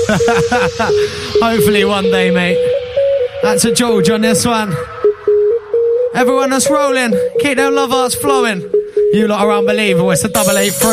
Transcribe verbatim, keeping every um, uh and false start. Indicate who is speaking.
Speaker 1: Hopefully one day, mate. That's a George on this one. Everyone that's rolling, keep them love hearts flowing. You lot are unbelievable. It's a double eight three.